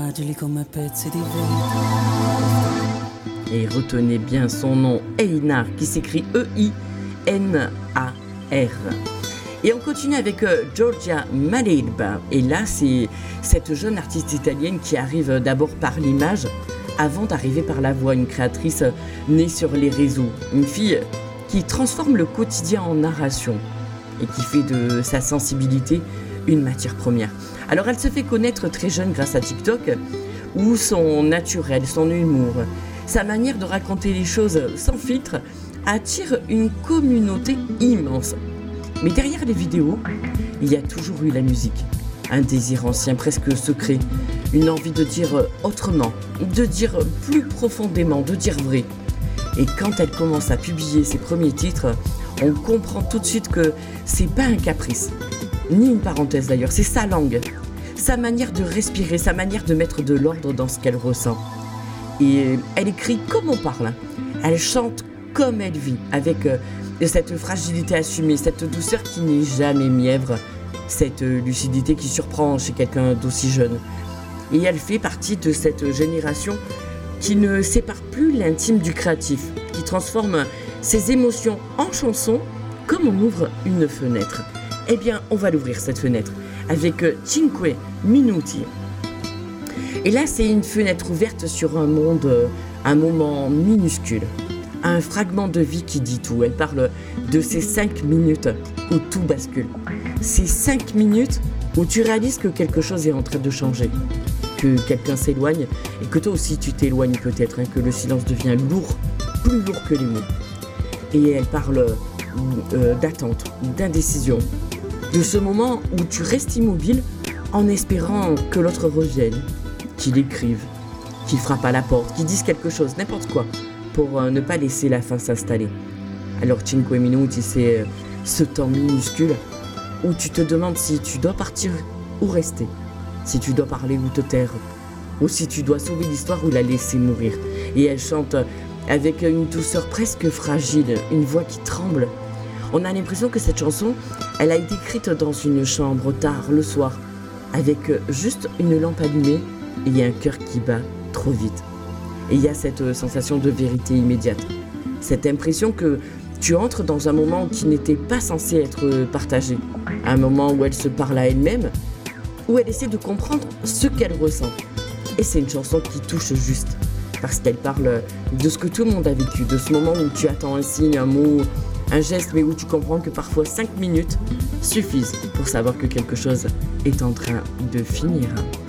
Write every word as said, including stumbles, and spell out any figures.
fragili come pezzi di vetro. Et retenez bien son nom, Einar, qui s'écrit E I N A R. Et on continue avec euh, Giorgia Maleba. Et là, c'est cette jeune artiste italienne qui arrive d'abord par l'image, avant d'arriver par la voix. Une créatrice euh, née sur les réseaux. Une fille qui transforme le quotidien en narration et qui fait de sa sensibilité une matière première. Alors, elle se fait connaître très jeune grâce à TikTok, où son naturel, son humour, sa manière de raconter les choses sans filtre attire une communauté immense. Mais derrière les vidéos, il y a toujours eu la musique. Un désir ancien, presque secret. Une envie de dire autrement, de dire plus profondément, de dire vrai. Et quand elle commence à publier ses premiers titres, on comprend tout de suite que c'est pas un caprice. Ni une parenthèse d'ailleurs, c'est sa langue. Sa manière de respirer, sa manière de mettre de l'ordre dans ce qu'elle ressent. Et elle écrit comme on parle. Elle chante comme elle vit, avec euh, cette fragilité assumée, cette douceur qui n'est jamais mièvre, cette euh, lucidité qui surprend chez quelqu'un d'aussi jeune. Et elle fait partie de cette génération qui ne sépare plus l'intime du créatif, qui transforme ses émotions en chansons comme on ouvre une fenêtre. Eh bien, on va l'ouvrir cette fenêtre avec euh, Cinque Minuti. Et là, c'est une fenêtre ouverte sur un monde, euh, un moment minuscule. Un fragment de vie qui dit tout. Elle parle de ces cinq minutes où tout bascule. Ces cinq minutes où tu réalises que quelque chose est en train de changer, que quelqu'un s'éloigne et que toi aussi tu t'éloignes peut-être, hein, que le silence devient lourd, plus lourd que les mots. Et elle parle euh, d'attente, d'indécision, de ce moment où tu restes immobile en espérant que l'autre revienne, qu'il écrive, qu'il frappe à la porte, qu'il dise quelque chose, n'importe quoi, pour euh, ne pas laisser la fin s'installer. Alors Cinque Minuti, c'est euh, ce temps minuscule où tu te demandes si tu dois partir ou rester, si tu dois parler ou te taire, ou si tu dois sauver l'histoire ou la laisser mourir. Et elle chante avec une douceur presque fragile, une voix qui tremble. On a l'impression que cette chanson, elle a été écrite dans une chambre tard, le soir, avec juste une lampe allumée et un cœur qui bat trop vite. Et il y a cette sensation de vérité immédiate, cette impression que tu entres dans un moment qui n'était pas censé être partagé, un moment où elle se parle à elle-même, où elle essaie de comprendre ce qu'elle ressent. Et c'est une chanson qui touche juste, parce qu'elle parle de ce que tout le monde a vécu, de ce moment où tu attends un signe, un mot, un geste, mais où tu comprends que parfois cinq minutes suffisent pour savoir que quelque chose est en train de finir.